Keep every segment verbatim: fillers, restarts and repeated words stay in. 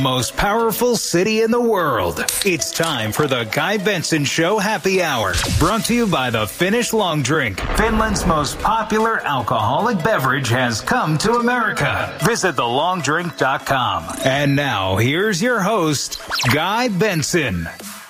Most powerful city in the world. It's time for the Guy Benson Show Happy Hour. Brought to you by the Finnish Long Drink. Finland's most popular alcoholic beverage has come to America. Visit the long drink dot com. And now, here's your host, Guy Benson.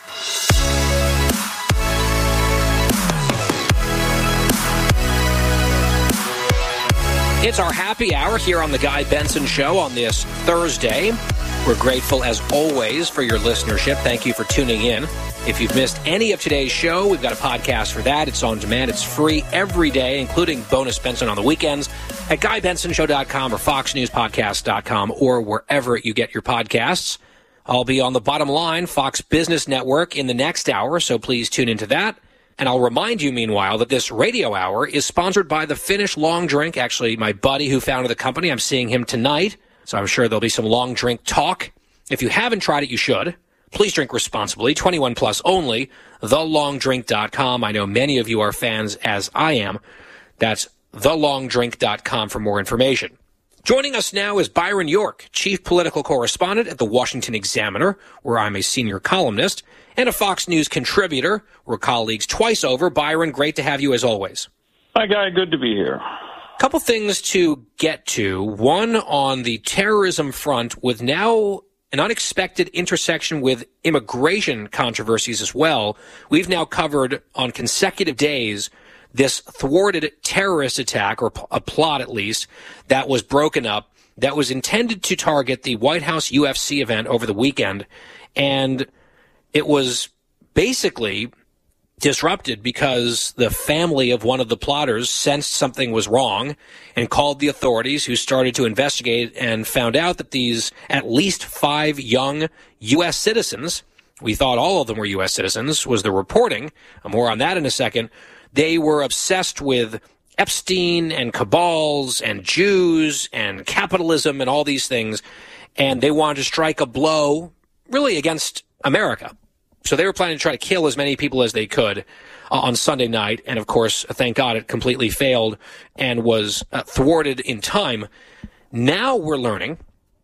It's our happy hour here on the Guy Benson Show on this Thursday. We're grateful, as always, for your listenership. Thank you for tuning in. If you've missed any of today's show, we've got a podcast for that. It's on demand. It's free every day, including Bonus Benson on the weekends at guy benson show dot com or fox news podcast dot com or wherever you get your podcasts. I'll be on the Bottom Line, Fox Business Network, in the next hour, so please tune into that. And I'll remind you, meanwhile, that this radio hour is sponsored by the Finnish Long Drink. Actually, my buddy who founded the company, I'm seeing him tonight. So I'm sure there'll be some long drink talk. If you haven't tried it, you should. Please drink responsibly. twenty-one plus only. the long drink dot com. I know many of you are fans, as I am. That's the long drink dot com for more information. Joining us now is Byron York, chief political correspondent at the Washington Examiner, where I'm a senior columnist, and a Fox News contributor. We're colleagues twice over. Byron, great to have you as always. Hi, Guy. Good to be here. Couple things to get to. One on the terrorism front, with now an unexpected intersection with immigration controversies as well. We've now covered on consecutive days this thwarted terrorist attack, or a plot at least, that was broken up, that was intended to target the White House U F C event over the weekend. And it was basically disrupted because the family of one of the plotters sensed something was wrong and called the authorities, who started to investigate and found out that these at least five young U S citizens, we thought all of them were U S citizens, was the reporting, more on that in a second, they were obsessed with Epstein and cabals and Jews and capitalism and all these things, and they wanted to strike a blow really against America. So they were planning to try to kill as many people as they could uh, on Sunday night. And, of course, thank God it completely failed and was uh, thwarted in time. Now we're learning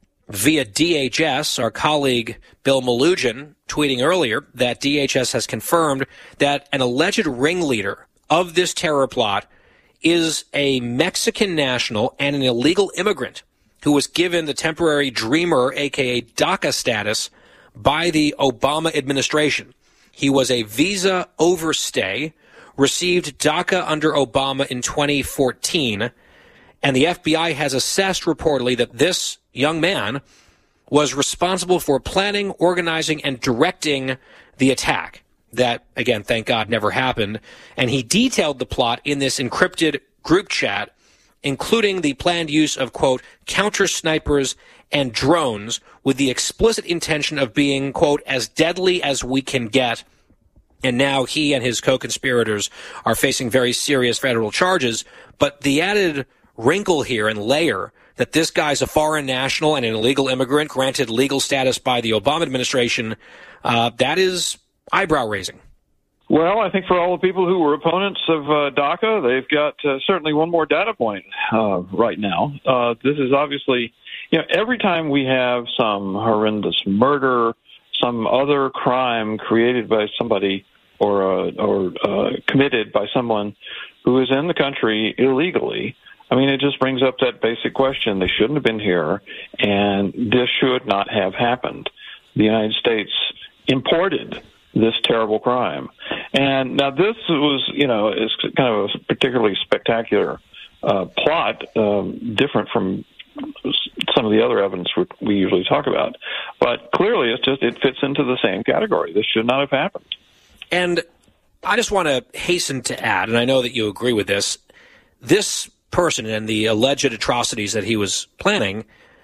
via D H S, our colleague Bill Melugin tweeting earlier, that D H S has confirmed that an alleged ringleader of this terror plot is a Mexican national and an illegal immigrant who was given the temporary Dreamer, a k a. DACA status, by the Obama administration. He was a visa overstay, received DACA under Obama in twenty fourteen, and the F B I has assessed reportedly that this young man was responsible for planning, organizing, and directing the attack. That, again, thank God, never happened. And he detailed the plot in this encrypted group chat, including the planned use of, quote, counter snipers and drones, with the explicit intention of being, quote, as deadly as we can get. And now he and his co-conspirators are facing very serious federal charges. But the added wrinkle here and layer that this guy's a foreign national and an illegal immigrant granted legal status by the Obama administration, uh, that is eyebrow-raising. Well, I think for all the people who were opponents of uh, DACA, they've got uh, certainly one more data point uh, right now. Uh, this is obviously, you know, every time we have some horrendous murder, some other crime created by somebody or uh, or uh, committed by someone who is in the country illegally, I mean, it just brings up that basic question. They shouldn't have been here, and this should not have happened. The United States imported this terrible crime. And now this was, you know, is kind of a particularly spectacular uh, plot, um, different from some of the other evidence we, we usually talk about. But clearly it's just, it fits into the same category. This should not have happened. And I just want to hasten to add, and I know that you agree with this, this person and the alleged atrocities that he was planning,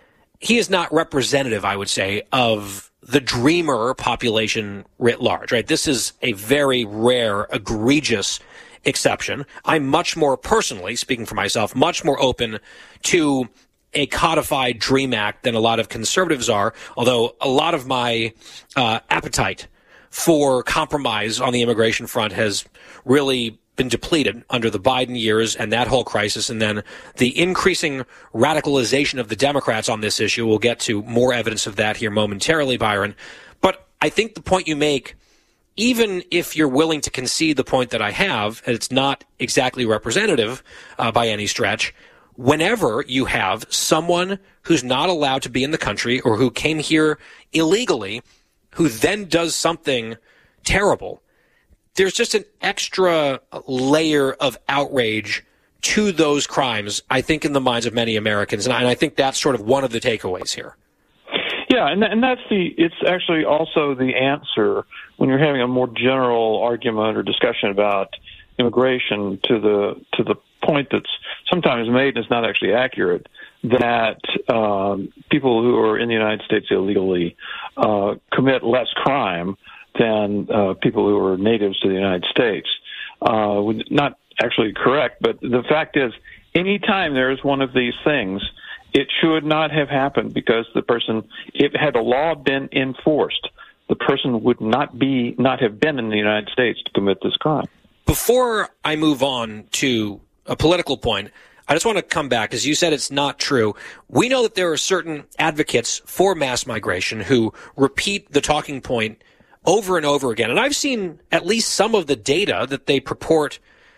he is not representative, I would say, of the dreamer population writ large, right? This is a very rare, egregious exception. I'm much more personally, speaking for myself, much more open to a codified DREAM Act than a lot of conservatives are, although a lot of my uh, appetite for compromise on the immigration front has really been depleted under the Biden years and that whole crisis, and then the increasing radicalization of the Democrats on this issue. We'll get to more evidence of that here momentarily, Byron. But I think the point you make, even if you're willing to concede the point that I have, and it's not exactly representative uh, by any stretch, whenever you have someone who's not allowed to be in the country or who came here illegally, who then does something terrible, there's just an extra layer of outrage to those crimes, I think, in the minds of many Americans. And I, and I think that's sort of one of the takeaways here. Yeah, and, and that's the, it's actually also the answer when you're having a more general argument or discussion about immigration to the, to the point that's sometimes made and is not actually accurate, that um, people who are in the United States illegally uh, commit less crime than uh, people who are natives to the United States. Uh, not actually correct, but the fact is, any time there is one of these things, it should not have happened, because the person, if had the law been enforced, the person would not be, not have been in the United States to commit this crime. Before I move on to a political point, I just want to come back, as you said, it's not true. We know that there are certain advocates for mass migration who repeat the talking point over and over again. And I've seen at least some of the data that they purport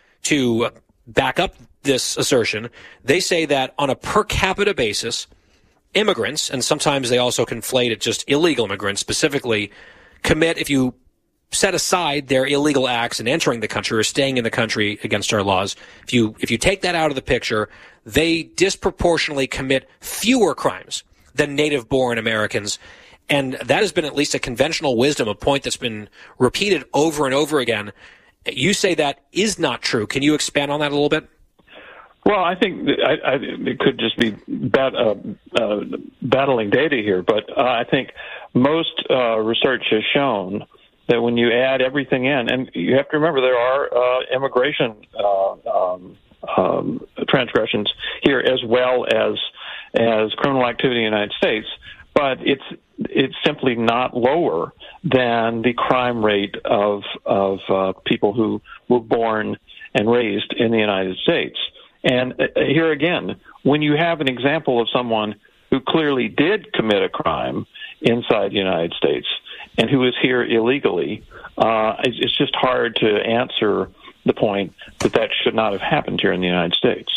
to back up this assertion. They say that on a per capita basis, immigrants, and sometimes they also conflate it just illegal immigrants specifically, commit, if you set aside their illegal acts in entering the country or staying in the country against our laws, if you if you take that out of the picture, they disproportionately commit fewer crimes than native-born Americans. And that has been at least a conventional wisdom, a point that's been repeated over and over again. You say that is not true. Can you expand on that a little bit? Well, I think I, I, it could just be bat, uh, uh, battling data here, but uh, I think most uh, research has shown that when you add everything in, and you have to remember there are uh, immigration uh, um, um, transgressions here as well as as criminal activity in the United States, but it's it's simply not lower than the crime rate of of uh, people who were born and raised in the United States. And uh, here again, when you have an example of someone who clearly did commit a crime inside the United States and who is here illegally, uh, it's, it's just hard to answer the point that that should not have happened here in the United States.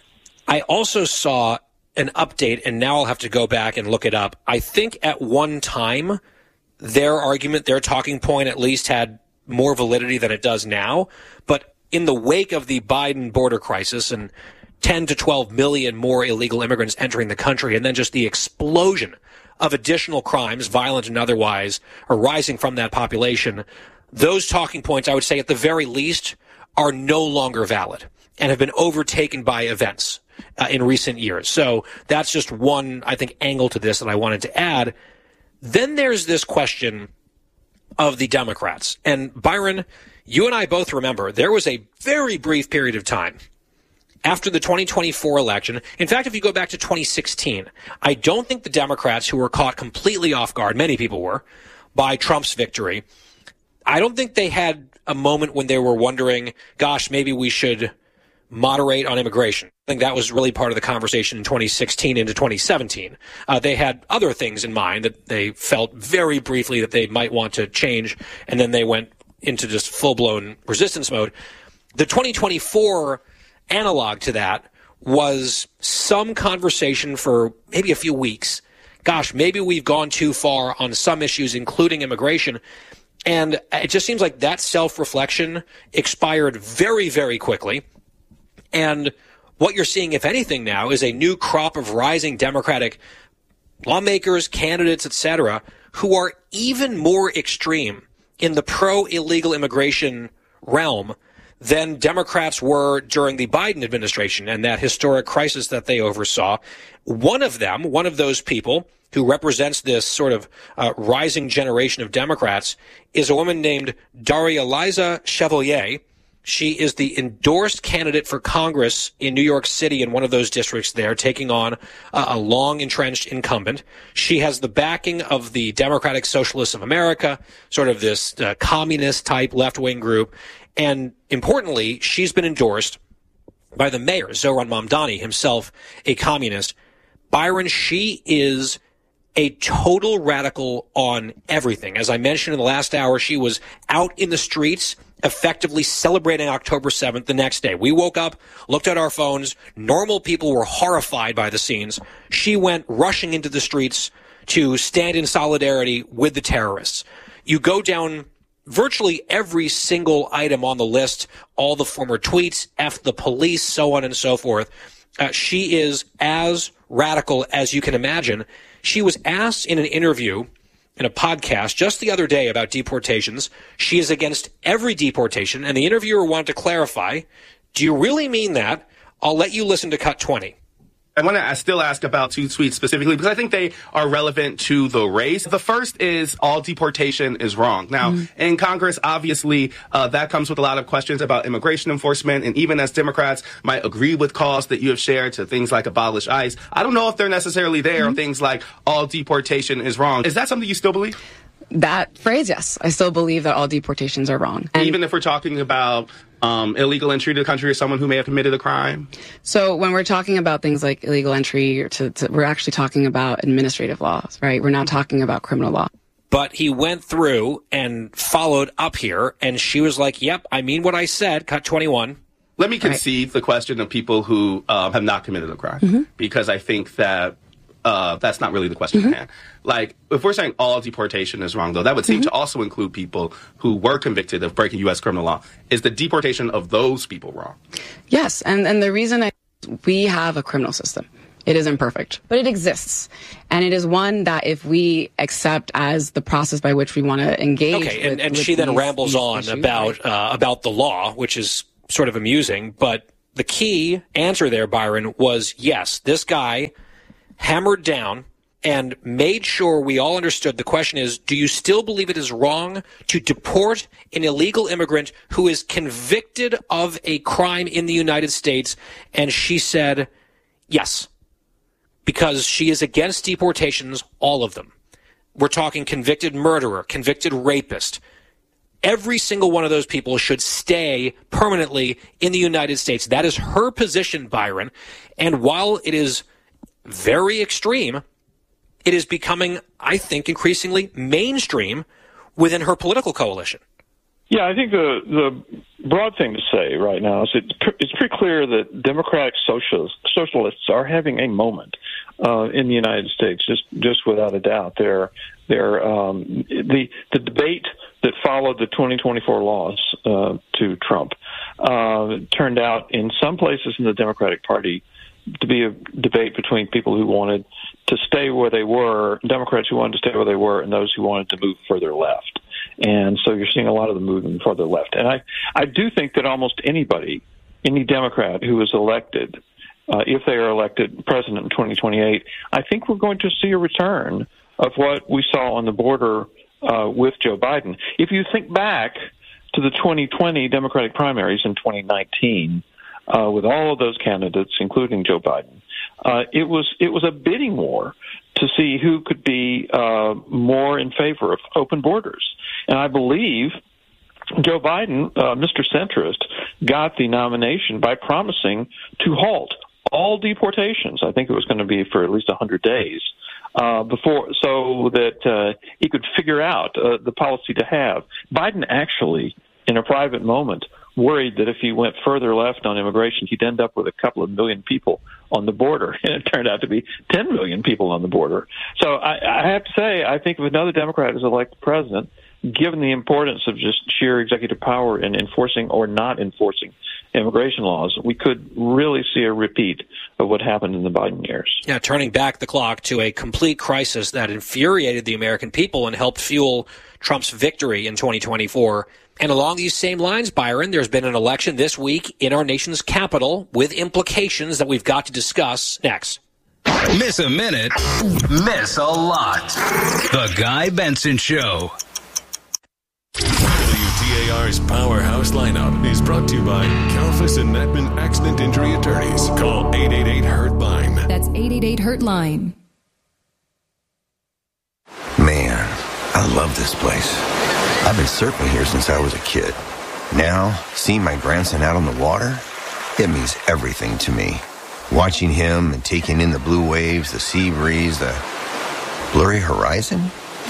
I also saw an update, and now I'll have to go back and look it up. I think at one time, their argument, their talking point at least had more validity than it does now. But in the wake of the Biden border crisis and ten to twelve million more illegal immigrants entering the country, and then just the explosion of additional crimes, violent and otherwise, arising from that population, those talking points, I would say at the very least, are no longer valid and have been overtaken by events uh, in recent years. So that's just one, I think, angle to this that I wanted to add. Then there's this question of the Democrats. And Byron, you and I both remember there was a very brief period of time after the twenty twenty-four election. In fact, if you go back to twenty sixteen, I don't think the Democrats, who were caught completely off guard, many people were, by Trump's victory, I don't think they had a moment when they were wondering, gosh, maybe we should moderate on immigration. I think that was really part of the conversation in twenty sixteen into twenty seventeen. Uh, they had other things in mind that they felt very briefly that they might want to change, and then they went into just full-blown resistance mode. The twenty twenty-four analog to that was some conversation for maybe a few weeks. Gosh, maybe we've gone too far on some issues, including immigration. And it just seems like that self-reflection expired very, very quickly. And what you're seeing, if anything now, is a new crop of rising Democratic lawmakers, candidates, et cetera, who are even more extreme in the pro-illegal immigration realm than Democrats were during the Biden administration and that historic crisis that they oversaw. One of them, one of those people who represents this sort of uh, rising generation of Democrats, is a woman named Daria Liza Chevalier, She is the endorsed candidate for Congress in New York City in one of those districts there, taking on uh, a long-entrenched incumbent. She has the backing of the Democratic Socialists of America, sort of this uh, communist-type left-wing group. And importantly, she's been endorsed by the mayor, Zohran Mamdani, himself a communist. Byron, she is a total radical on everything. As I mentioned in the last hour, she was out in the streets effectively celebrating October seventh the next day. We woke up, looked at our phones. Normal people were horrified by the scenes. She went rushing into the streets to stand in solidarity with the terrorists. You go down virtually every single item on the list, all the former tweets, F the police, so on and so forth. Uh, she is as radical as you can imagine. She was asked in an interview in a podcast just the other day about deportations. She is against every deportation, and the interviewer wanted to clarify, do you really mean that? I'll let you listen to cut twenty. I want to still ask about two tweets specifically because I think they are relevant to the race. The first is all deportation is wrong. Now, mm-hmm. in Congress, obviously, uh, that comes with a lot of questions about immigration enforcement. And even as Democrats might agree with calls that you have shared to things like abolish ICE, I don't know if they're necessarily there mm-hmm. on things like all deportation is wrong. Is that something you still believe? That phrase, yes. I still believe that all deportations are wrong. And even if we're talking about um, illegal entry to the country or someone who may have committed a crime? So when we're talking about things like illegal entry, to, to, we're actually talking about administrative laws, right? We're not talking about criminal law. But he went through and followed up here, and she was like, yep, I mean what I said, cut twenty-one. Let me concede right. the question of people who um, have not committed a crime, mm-hmm. because I think that Uh, that's not really the question mm-hmm. at hand. Like, if we're saying all deportation is wrong, though, that would seem mm-hmm. to also include people who were convicted of breaking U S criminal law. Is the deportation of those people wrong? Yes, and, and the reason I, we have a criminal system. It is imperfect, but it exists. And it is one that if we accept as the process by which we want to engage Okay, and, with, and with she then these, rambles these on issues, about right? uh, about the law, which is sort of amusing. But the key answer there, Byron, was yes, this guy hammered down and made sure we all understood. The question is, do you still believe it is wrong to deport an illegal immigrant who is convicted of a crime in the United States? And she said, yes, because she is against deportations, all of them. We're talking convicted murderer, convicted rapist. Every single one of those people should stay permanently in the United States. That is her position, Byron. And while it is very extreme, it is becoming, I think, increasingly mainstream within her political coalition. Yeah, I think the the broad thing to say right now is it's, it's pretty clear that Democratic socialists, socialists are having a moment uh, in the United States, just just without a doubt. They're, they're, um, the the debate that followed the twenty twenty-four loss uh, to Trump uh, turned out in some places in the Democratic Party to be a debate between people who wanted to stay where they were, Democrats who wanted to stay where they were, and those who wanted to move further left. And so you're seeing a lot of them moving further left. And I, I do think that almost anybody, any Democrat who is elected, uh, if they are elected president in twenty twenty-eight, I think we're going to see a return of what we saw on the border uh, with Joe Biden. If you think back to the twenty twenty Democratic primaries in twenty nineteen, Uh, with all of those candidates, including Joe Biden, uh, it was it was a bidding war to see who could be uh, more in favor of open borders. And I believe Joe Biden, uh, Mister Centrist, got the nomination by promising to halt all deportations. I think it was going to be for at least one hundred days uh, before, so that uh, he could figure out uh, the policy to have. Biden actually, in a private moment, worried that if he went further left on immigration, he'd end up with a couple of million people on the border, and it turned out to be ten million people on the border. So I, I have to say, I think if another Democrat is elected president, given the importance of just sheer executive power in enforcing or not enforcing immigration laws, we could really see a repeat of what happened in the Biden years. Yeah, turning back the clock to a complete crisis that infuriated the American people and helped fuel Trump's victory in twenty twenty-four. And along these same lines, Byron, there's been an election this week in our nation's capital with implications that we've got to discuss next. Miss a minute, miss a lot. The Guy Benson Show. W T A Hour's Powerhouse lineup is brought to you by Kalfas and Netman Accident Injury Attorneys. Call eight eight eight, hurt line. That's eight eight eight, hurt line. Man, I love this place. I've been surfing here since I was a kid. Now, seeing my grandson out on the water, it means everything to me. Watching him and taking in the blue waves, the sea breeze, the blurry horizon.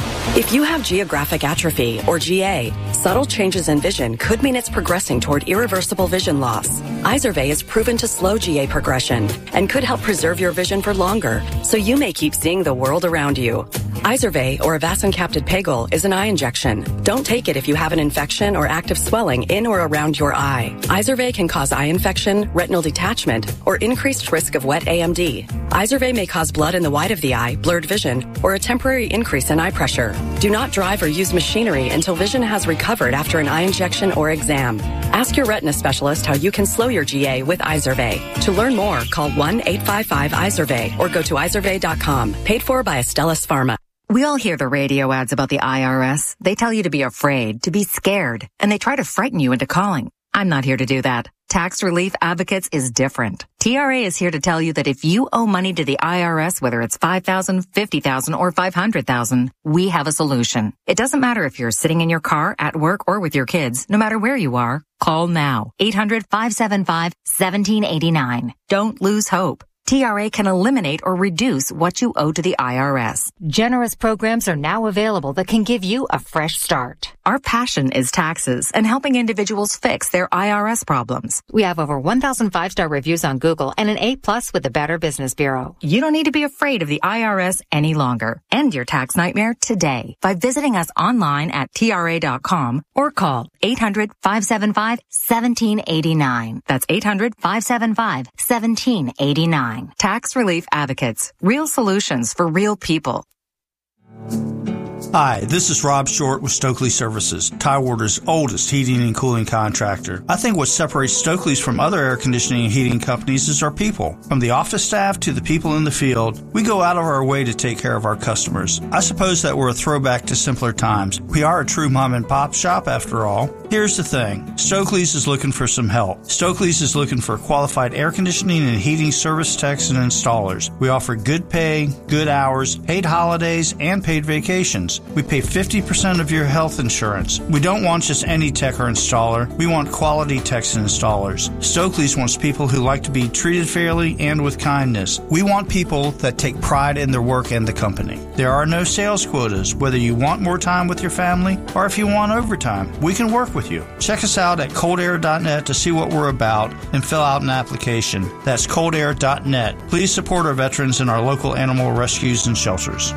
If you have geographic atrophy, or G A, subtle changes in vision could mean it's progressing toward irreversible vision loss. Izervay is proven to slow G A progression and could help preserve your vision for longer, so you may keep seeing the world around you. Izervay, or avacincaptad pegol, is an eye injection. Don't take it if you have an infection or active swelling in or around your eye. Izervay can cause eye infection, retinal detachment, or increased risk of wet A M D. Izervay may cause blood in the white of the eye, blurred vision, or a temporary increase in eye pressure. Do not drive or use machinery until vision has recovered after an eye injection or exam. Ask your retina specialist how you can slow your G A with Izervay. To learn more, call one eight five five Izervay or go to izervay dot com. Paid for by Astellas Pharma. We all hear the radio ads about the I R S. They tell you to be afraid, to be scared, and they try to frighten you into calling. I'm not here to do that. Tax Relief Advocates is different. T R A is here to tell you that if you owe money to the I R S, whether it's five thousand dollars, fifty thousand dollars, or five hundred thousand dollars, we have a solution. It doesn't matter if you're sitting in your car, at work, or with your kids. No matter where you are, call now. eight hundred, five seven five, one seven eight nine. Don't lose hope. T R A can eliminate or reduce what you owe to the I R S. Generous programs are now available that can give you a fresh start. Our passion is taxes and helping individuals fix their I R S problems. We have over one thousand five-star reviews on Google and an A plus with the Better Business Bureau. You don't need to be afraid of the I R S any longer. End your tax nightmare today by visiting us online at T R A dot com or call eight hundred, five seven five, one seven eight nine. That's eight hundred, five seven five, one seven eight nine. Tax Relief Advocates. Real solutions for real people. Hi, this is Rob Short with Stokely Services, Tidewater's oldest heating and cooling contractor. I think what separates Stokely's from other air conditioning and heating companies is our people. From the office staff to the people in the field, we go out of our way to take care of our customers. I suppose that we're a throwback to simpler times. We are a true mom and pop shop after all. Here's the thing. Stokely's is looking for some help. Stokely's is looking for qualified air conditioning and heating service techs and installers. We offer good pay, good hours, paid holidays, and paid vacations. We pay fifty percent of your health insurance. We don't want just any tech or installer. We want quality techs and installers. Stokely's wants people who like to be treated fairly and with kindness. We want people that take pride in their work and the company. There are no sales quotas, whether you want more time with your family or if you want overtime. We can work with you. Check us out at cold air dot net to see what we're about and fill out an application. That's cold air dot net. Please support our veterans and our local animal rescues and shelters.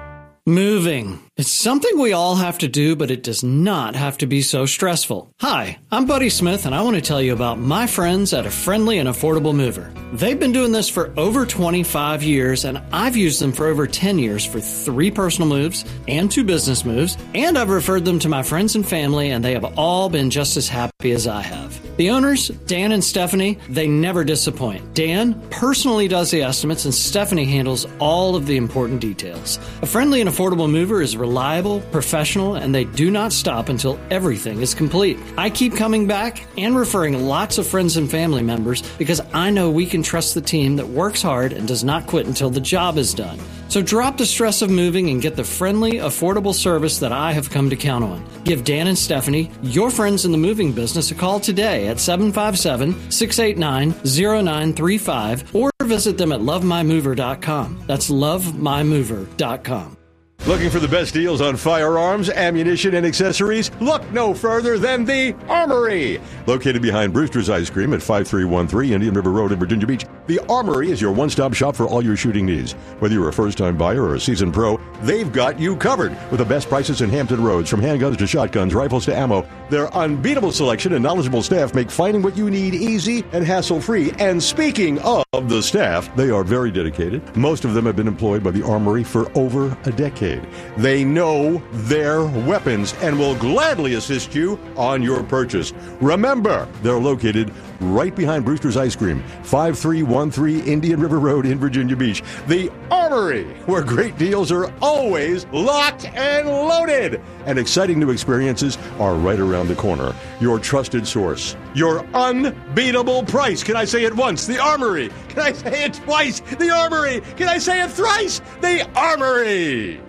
Moving. It's something we all have to do, but it does not have to be so stressful. Hi, I'm Buddy Smith, and I want to tell you about my friends at A Friendly and Affordable Mover. They've been doing this for over twenty-five years, and I've used them for over ten years for three personal moves and two business moves, and I've referred them to my friends and family, and they have all been just as happy as I have. The owners, Dan and Stephanie, they never disappoint. Dan personally does the estimates, and Stephanie handles all of the important details. A Friendly and Affordable Mover is reliable, professional, and they do not stop until everything is complete. I keep coming back and referring lots of friends and family members because I know we can trust the team that works hard and does not quit until the job is done. So drop the stress of moving and get the friendly, affordable service that I have come to count on. Give Dan and Stephanie, your friends in the moving business, a call today at seven five seven, six eight nine, zero nine three five or visit them at love my mover dot com. That's love my mover dot com. Looking for the best deals on firearms, ammunition, and accessories? Look no further than the Armory! Located behind Brewster's Ice Cream at five three one three Indian River Road in Virginia Beach, the Armory is your one-stop shop for all your shooting needs. Whether you're a first-time buyer or a seasoned pro, they've got you covered with the best prices in Hampton Roads. From handguns to shotguns, rifles to ammo, their unbeatable selection and knowledgeable staff make finding what you need easy and hassle-free. And speaking of the staff, they are very dedicated. Most of them have been employed by the Armory for over a decade. They know their weapons and will gladly assist you on your purchase. Remember, they're located right behind Brewster's Ice Cream, five three one one three Indian River Road in Virginia Beach. The Armory, where great deals are always locked and loaded. And exciting new experiences are right around the corner. Your trusted source. Your unbeatable price. Can I say it once? The Armory. Can I say it twice? The Armory. Can I say it thrice? The Armory.